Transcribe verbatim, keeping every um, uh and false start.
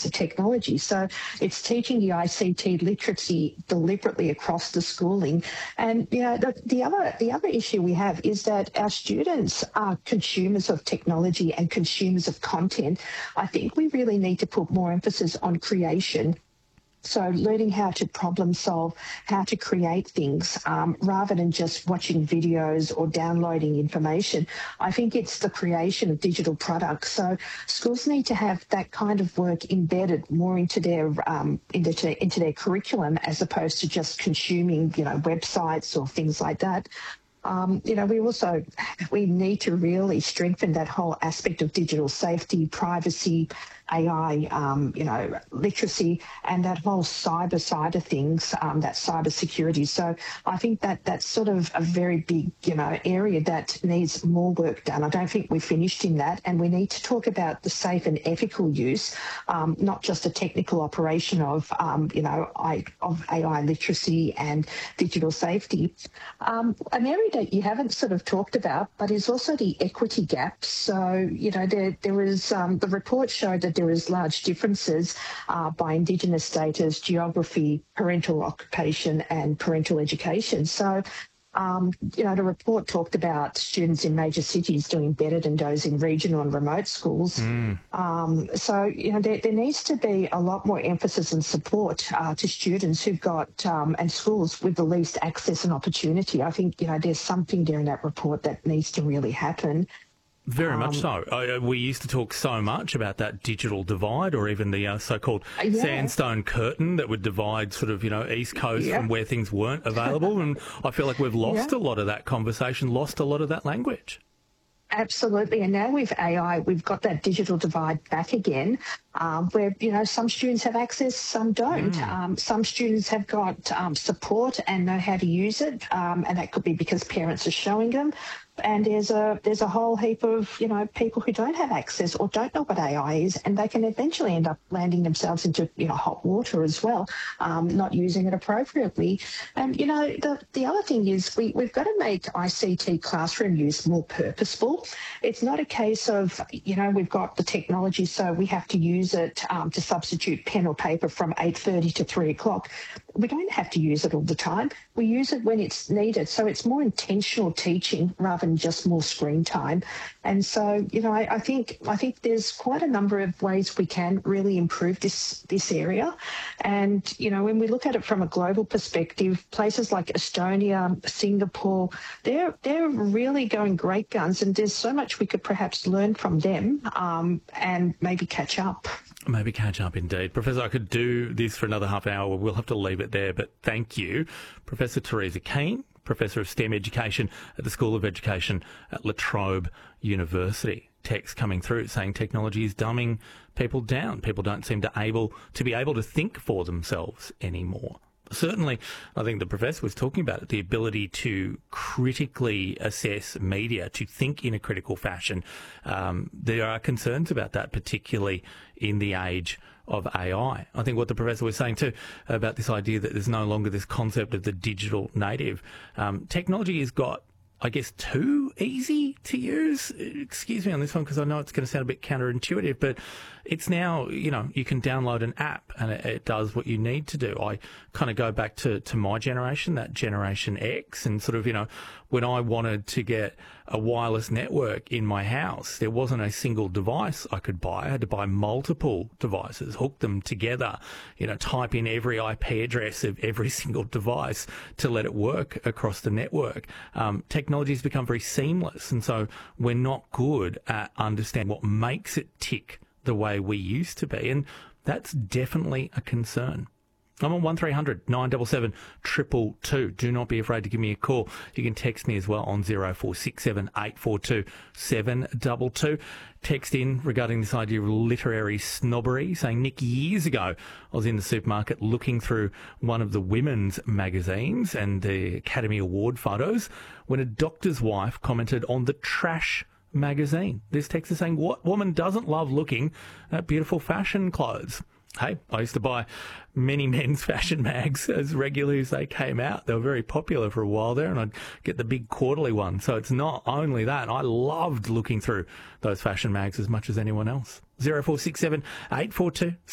uses of technology. So it's teaching the I C T literacy deliberately across the schooling. And you know, the, the other the other issue we have is that our students are consumers of technology and consumers of content. I think we really need to put more emphasis on creation. So learning how to problem solve, how to create things, um, rather than just watching videos or downloading information. I think it's the creation of digital products. So schools need to have that kind of work embedded more into their um, into, into their curriculum, as opposed to just consuming, you know, websites or things like that. Um, you know, we also we need to really strengthen that whole aspect of digital safety, privacy, A I, um, you know, literacy, and that whole cyber side of things, um, that cyber security. So I think that that's sort of a very big, you know, area that needs more work done. I don't think we're finished in that, and we need to talk about the safe and ethical use, um, not just the technical operation of, um, you know, I, of A I literacy and digital safety. Um, an area that you haven't sort of talked about, but is also the equity gap. So, you know, there there was um, the report showed that there is large differences uh, by Indigenous status, geography, parental occupation, and parental education. So, um, you know, the report talked about students in major cities doing better than those in regional and remote schools. Mm. Um, so, you know, there, there needs to be a lot more emphasis and support uh, to students who've got, um, and schools with the least access and opportunity. I think, you know, there's something there in that report that needs to really happen. Very much Um, so. I, we used to talk so much about that digital divide, or even the uh, so-called yeah. sandstone curtain that would divide sort of, you know, East Coast Yeah. from where things weren't available. And I feel like we've lost Yeah. a lot of that conversation, lost a lot of that language. Absolutely. And now with A I, we've got that digital divide back again, um, where, you know, some students have access, some don't. Mm. Um, some students have got um, support and know how to use it, um, and that could be because parents are showing them. And there's a there's a whole heap of, you know, people who don't have access or don't know what A I is, and they can eventually end up landing themselves into, you know, hot water as well, um, not using it appropriately. And, you know, the, the other thing is we, we've got to make I C T classroom use more purposeful. It's not a case of, you know, we've got the technology, so we have to use it um, to substitute pen or paper from eight thirty to three o'clock. We don't have to use it all the time. We use it when it's needed. So it's more intentional teaching rather than just more screen time. And so, you know, I, I think I think there's quite a number of ways we can really improve this this area. And, you know, when we look at it from a global perspective, places like Estonia, Singapore, they're they're really going great guns, and there's so much we could perhaps learn from them um, and maybe catch up. Maybe catch up indeed. Professor, I could do this for another half hour. We'll have to leave it there, but thank you. Professor Teresa Keane, Professor of STEM Education at the School of Education at La Trobe University. Text coming through saying technology is dumbing people down. People don't seem to able to be able to think for themselves anymore. Certainly, I think the professor was talking about it, the ability to critically assess media, to think in a critical fashion. Um, there are concerns about that, particularly in the age of A I. I think what the professor was saying too about this idea that there's no longer this concept of the digital native. Um, technology has got, I guess, too easy to use. Excuse me on this one, because I know it's going to sound a bit counterintuitive, but it's now, you know, you can download an app and it, it does what you need to do. I kind of go back to, to my generation, that Generation X, and sort of, you know, when I wanted to get a wireless network in my house, there wasn't a single device I could buy. I had to buy multiple devices, hook them together, you know, type in every I P address of every single device to let it work across the network. Um, technology has become very seamless, and so we're not good at understanding what makes it tick the way we used to be, and that's definitely a concern. I'm on one three hundred nine seven seven two two two. Do not be afraid to give me a call. You can text me as well on zero four six seven eight four two seven two two. Text in regarding this idea of literary snobbery, saying, Nick, years ago I was in the supermarket looking through one of the women's magazines and the Academy Award photos when a doctor's wife commented on the trash magazine. This text is saying, what woman doesn't love looking at beautiful fashion clothes? Hey, I used to buy many men's fashion mags as regularly as they came out. They were very popular for a while there, and I'd get the big quarterly one. So it's not only that. I loved looking through those fashion mags as much as anyone else. zero four six seven eight four two